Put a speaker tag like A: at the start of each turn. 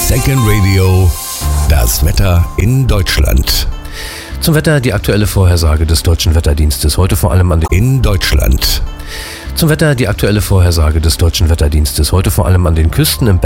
A: Second Radio, das Wetter in Deutschland.
B: Zum Wetter die aktuelle Vorhersage des Deutschen Wetterdienstes. Heute vor allem an den
A: In Deutschland.
B: Zum Wetter die aktuelle Vorhersage des Deutschen Wetterdienstes. Heute vor allem an den Küsten im